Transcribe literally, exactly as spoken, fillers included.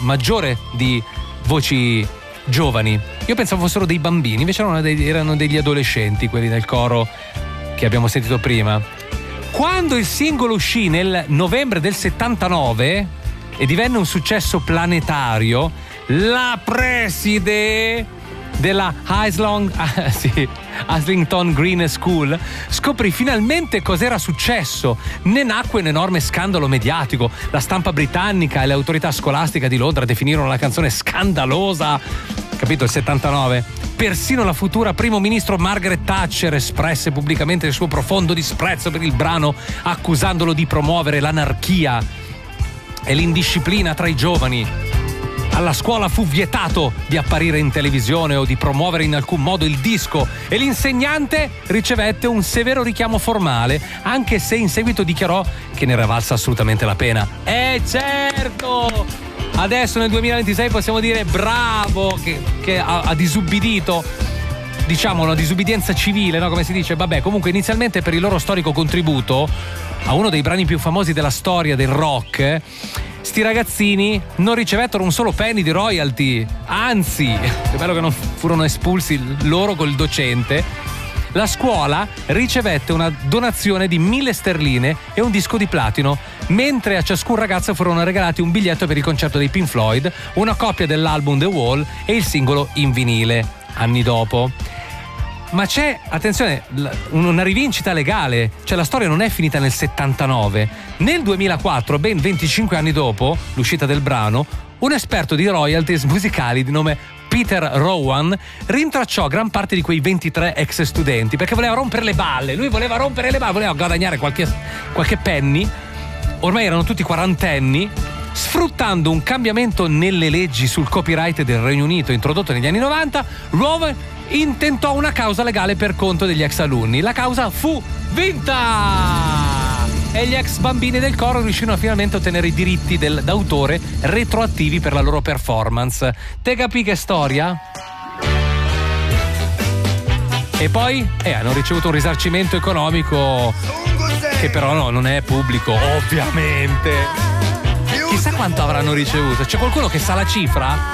maggiore di voci giovani. Io pensavo fossero dei bambini, invece erano, dei, erano degli adolescenti, quelli del coro che abbiamo sentito prima. Quando il singolo uscì nel novembre del settantanove e divenne un successo planetario, la preside della Islong, ah, sì, Islington Green School scoprì finalmente cos'era successo. Ne nacque un enorme scandalo mediatico. La stampa britannica e le autorità scolastiche di Londra definirono la canzone scandalosa. Capito, il settantanove. Persino la futura primo ministro Margaret Thatcher espresse pubblicamente il suo profondo disprezzo per il brano, accusandolo di promuovere l'anarchia e l'indisciplina tra i giovani. Alla scuola fu vietato di apparire in televisione o di promuovere in alcun modo il disco e l'insegnante ricevette un severo richiamo formale, anche se in seguito dichiarò che ne era valsa assolutamente la pena. Eh certo! Adesso nel duemilaventisei possiamo dire bravo che, che ha, ha disubbidito, diciamo una disubbidienza civile, no? Come si dice? Vabbè, comunque inizialmente per il loro storico contributo a uno dei brani più famosi della storia del rock, sti ragazzini non ricevettero un solo penny di royalty, anzi, che bello che non furono espulsi loro col docente. La scuola ricevette una donazione di mille sterline e un disco di platino, mentre a ciascun ragazzo furono regalati un biglietto per il concerto dei Pink Floyd, una copia dell'album The Wall e il singolo in vinile, anni dopo. Ma c'è, attenzione, una rivincita legale, cioè la storia non è finita nel settantanove. Nel duemilaquattro, ben venticinque anni dopo l'uscita del brano, un esperto di royalties musicali di nome Peter Rowan rintracciò gran parte di quei ventitré ex studenti perché voleva rompere le balle. Lui voleva rompere le balle, voleva guadagnare qualche, qualche penny. Ormai erano tutti quarantenni. Sfruttando un cambiamento nelle leggi sul copyright del Regno Unito introdotto negli anni novanta, Rowan intentò una causa legale per conto degli ex alunni. La causa fu vinta e gli ex bambini del coro riuscirono finalmente a ottenere i diritti del, d'autore retroattivi per la loro performance. Te capì che storia? E poi eh, hanno ricevuto un risarcimento economico che però no, non è pubblico, ovviamente. Chissà quanto avranno ricevuto. C'è qualcuno che sa la cifra?